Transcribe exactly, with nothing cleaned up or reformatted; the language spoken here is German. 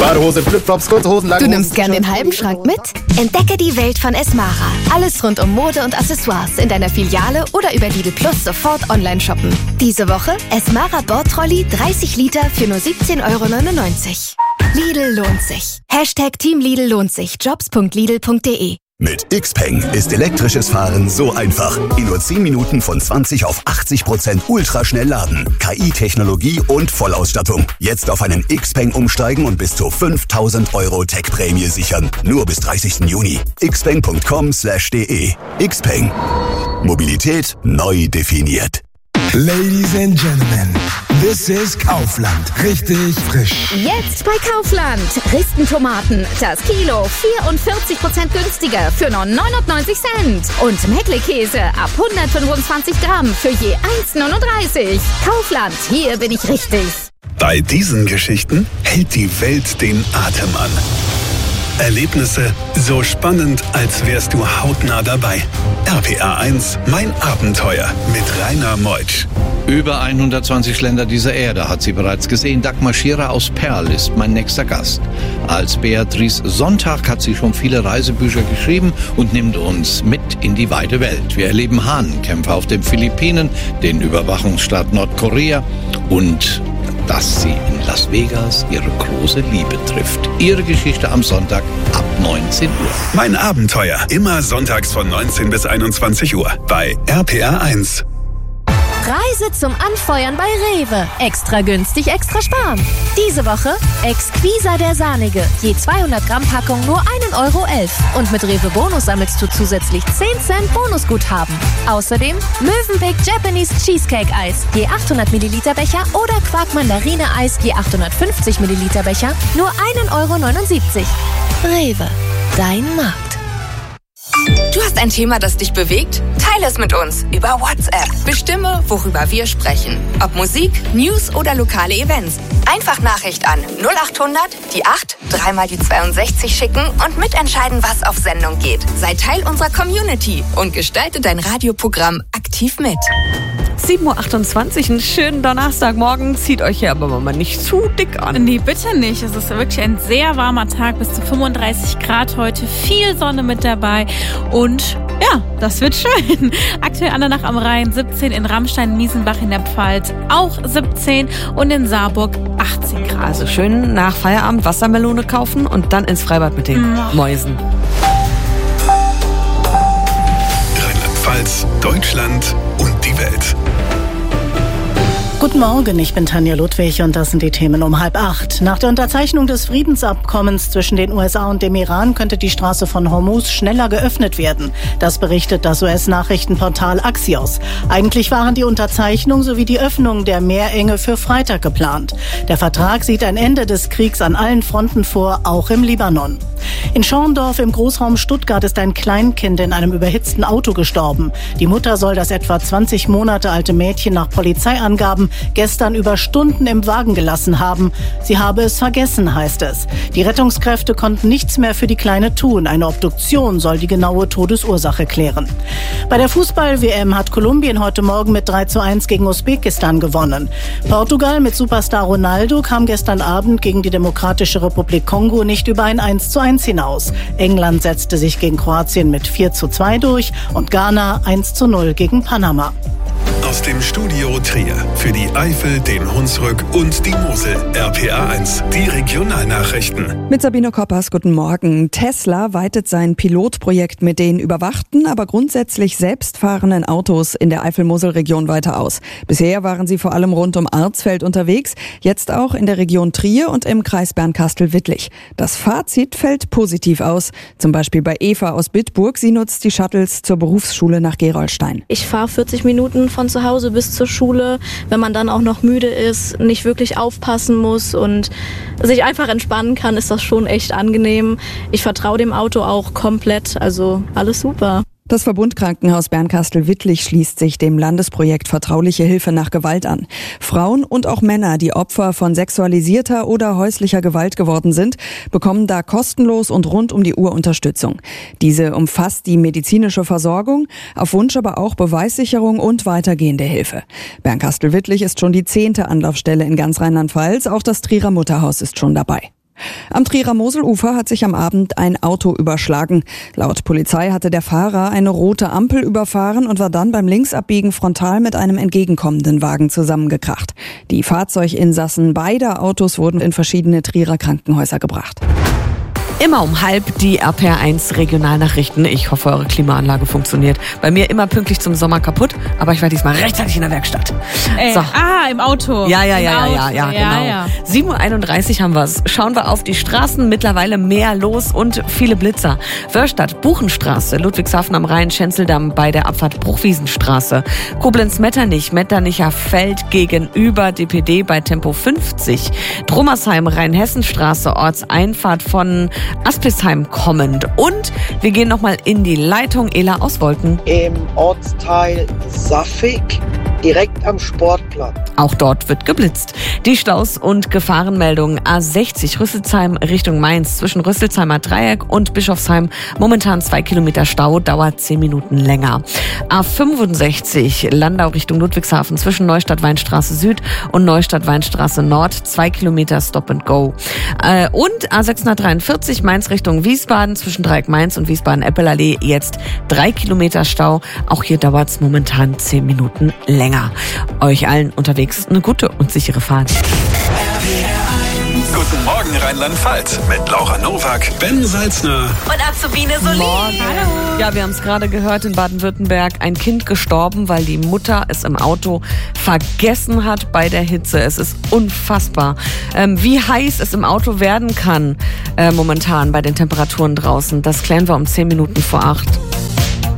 Badehose, Flipflops, kurze Hosen, lange Du Hosen. nimmst gern den halben Schrank mit? Entdecke die Welt von Esmara. Alles rund um Mode und Accessoires in deiner Filiale oder über Lidl Plus sofort online shoppen. Diese Woche Esmara Bordtrolley dreißig Liter für nur siebzehn Euro neunundneunzig. Lidl lohnt sich. Hashtag Team Lidl lohnt sich. Jobs punkt lidl punkt de. Mit Xpeng ist elektrisches Fahren so einfach. In nur zehn Minuten von zwanzig auf achtzig Prozent ultraschnell laden. K I-Technologie und Vollausstattung. Jetzt auf einen Xpeng umsteigen und bis zu fünftausend Euro Tech-Prämie sichern. Nur bis dreißigsten Juni. xpeng punkt com slash de. Xpeng. Mobilität neu definiert. Ladies and Gentlemen, this is Kaufland. Richtig frisch. Jetzt bei Kaufland. Dresden-Tomaten. Das Kilo vierundvierzig Prozent günstiger für nur neunundneunzig Cent. Und Meckle-Käse ab hundertfünfundzwanzig Gramm für je eins neununddreißig. Kaufland, hier bin ich richtig. Bei diesen Geschichten hält die Welt den Atem an. Erlebnisse so spannend, als wärst du hautnah dabei. R P R eins, mein Abenteuer mit Rainer Meutsch. Über hundertzwanzig Länder dieser Erde hat sie bereits gesehen. Dagmar Scherer aus Perl ist mein nächster Gast. Als Beatrice Sonntag hat sie schon viele Reisebücher geschrieben und nimmt uns mit in die weite Welt. Wir erleben Hahnenkämpfe auf den Philippinen, den Überwachungsstaat Nordkorea und dass sie in Las Vegas ihre große Liebe trifft. Ihre Geschichte am Sonntag ab neunzehn Uhr. Mein Abenteuer, immer sonntags von neunzehn bis einundzwanzig Uhr bei R P R eins. Reise zum Anfeuern bei Rewe. Extra günstig, extra sparen. Diese Woche Exquisa der Sahnige. Je zweihundert Gramm Packung nur ein Euro elf. Und mit Rewe Bonus sammelst du zusätzlich zehn Cent Bonusguthaben. Außerdem Mövenpick Japanese Cheesecake Eis. Je achthundert Milliliter Becher oder Quark Mandarine Eis. Je achthundertfünfzig Milliliter Becher. Nur ein Euro neunundsiebzig. Rewe. Dein Markt. Du hast ein Thema, das dich bewegt? Teile es mit uns über WhatsApp. Bestimme, worüber wir sprechen. Ob Musik, News oder lokale Events. Einfach Nachricht an null achthundert, die acht, dreimal die zweiundsechzig schicken und mitentscheiden, was auf Sendung geht. Sei Teil unserer Community und gestalte dein Radioprogramm aktiv mit. sieben Uhr achtundzwanzig, einen schönen Donnerstagmorgen. Zieht euch hier aber mal nicht zu dick an. Nee, bitte nicht. Es ist wirklich ein sehr warmer Tag, bis zu fünfunddreißig Grad heute. Viel Sonne mit dabei und ja, das wird schön. Aktuell Andernach am Rhein siebzehn, in Rammstein, Miesenbach in der Pfalz auch siebzehn und in Saarburg achtzehn Grad. Also schön nach Feierabend Wassermelone kaufen und dann ins Freibad mit den Mm. Mäusen. Rheinland-Pfalz, Deutschland und die Welt. Guten Morgen, ich bin Tanja Ludwig und das sind die Themen um halb acht. Nach der Unterzeichnung des Friedensabkommens zwischen den U S A und dem Iran könnte die Straße von Hormuz schneller geöffnet werden. Das berichtet das U S-Nachrichtenportal Axios. Eigentlich waren die Unterzeichnung sowie die Öffnung der Meerenge für Freitag geplant. Der Vertrag sieht ein Ende des Kriegs an allen Fronten vor, auch im Libanon. In Schorndorf im Großraum Stuttgart ist ein Kleinkind in einem überhitzten Auto gestorben. Die Mutter soll das etwa zwanzig Monate alte Mädchen nach Polizeiangaben gestern über Stunden im Wagen gelassen haben. Sie habe es vergessen, heißt es. Die Rettungskräfte konnten nichts mehr für die Kleine tun. Eine Obduktion soll die genaue Todesursache klären. Bei der Fußball-W M hat Kolumbien heute Morgen mit drei zu eins gegen Usbekistan gewonnen. Portugal mit Superstar Ronaldo kam gestern Abend gegen die Demokratische Republik Kongo nicht über ein eins zu eins hinaus. England setzte sich gegen Kroatien mit vier zu zwei durch und Ghana eins zu null gegen Panama. Aus dem Studio Trier für die Eifel, den Hunsrück und die Mosel. R P R eins, die Regionalnachrichten. Mit Sabine Koppers, guten Morgen. Tesla weitet sein Pilotprojekt mit den überwachten, aber grundsätzlich selbstfahrenden Autos in der Eifel-Mosel-Region weiter aus. Bisher waren sie vor allem rund um Arzfeld unterwegs, jetzt auch in der Region Trier und im Kreis Bernkastel-Wittlich. Das Fazit fällt positiv aus, zum Beispiel bei Eva aus Bitburg. Sie nutzt die Shuttles zur Berufsschule nach Gerolstein. Ich fahre vierzig Minuten von zu Hause bis zur Schule, wenn man dann auch noch müde ist, nicht wirklich aufpassen muss und sich einfach entspannen kann, ist das schon echt angenehm. Ich vertraue dem Auto auch komplett, also alles super. Das Verbundkrankenhaus Bernkastel-Wittlich schließt sich dem Landesprojekt Vertrauliche Hilfe nach Gewalt an. Frauen und auch Männer, die Opfer von sexualisierter oder häuslicher Gewalt geworden sind, bekommen da kostenlos und rund um die Uhr Unterstützung. Diese umfasst die medizinische Versorgung, auf Wunsch aber auch Beweissicherung und weitergehende Hilfe. Bernkastel-Wittlich ist schon die zehnte Anlaufstelle in ganz Rheinland-Pfalz, auch das Trierer Mutterhaus ist schon dabei. Am Trierer Moselufer hat sich am Abend ein Auto überschlagen. Laut Polizei hatte der Fahrer eine rote Ampel überfahren und war dann beim Linksabbiegen frontal mit einem entgegenkommenden Wagen zusammengekracht. Die Fahrzeuginsassen beider Autos wurden in verschiedene Trierer Krankenhäuser gebracht. Immer um halb die R P R eins Regionalnachrichten. Ich hoffe, eure Klimaanlage funktioniert. Bei mir immer pünktlich zum Sommer kaputt, aber ich war diesmal rechtzeitig in der Werkstatt. Ey, so. Ah, im Auto. Ja, ja, Im ja, Auto. ja, ja, ja, ja, genau. ja. sieben Uhr einunddreißig haben wir's. Schauen wir auf die Straßen. Mittlerweile mehr los und viele Blitzer. Wörstadt, Buchenstraße, Ludwigshafen am Rhein, Schenzeldamm bei der Abfahrt Bruchwiesenstraße. Koblenz-Metternich, Metternicher Feld gegenüber D P D bei Tempo fünfzig. Drummersheim, Rheinhessenstraße, Ortseinfahrt von Aspisheim kommend. Und wir gehen nochmal in die Leitung. Ela aus Wolken. Im Ortsteil Saffig, direkt am Sportplatz. Auch dort wird geblitzt. Die Staus und Gefahrenmeldungen A sechzig Rüsselsheim Richtung Mainz zwischen Rüsselsheimer Dreieck und Bischofsheim. Momentan zwei Kilometer Stau, dauert zehn Minuten länger. A fünfundsechzig Landau Richtung Ludwigshafen zwischen Neustadt-Weinstraße Süd und Neustadt-Weinstraße Nord. Zwei Kilometer Stop and Go. Und A sechshundertdreiundvierzig Mainz Richtung Wiesbaden zwischen Dreieck Mainz und Wiesbaden-Eppelallee. Jetzt drei Kilometer Stau. Auch hier dauert es momentan zehn Minuten länger. Euch allen unterwegs eine gute und sichere Fahrt. Guten Morgen Rheinland-Pfalz mit Laura Nowak, Ben Salzner Und Azubine Solin. Hallo. Ja, wir haben es gerade gehört, in Baden-Württemberg ein Kind gestorben, weil die Mutter es im Auto vergessen hat bei der Hitze. Es ist unfassbar, ähm, wie heiß es im Auto werden kann äh, momentan bei den Temperaturen draußen. Das klären wir um zehn Minuten vor acht.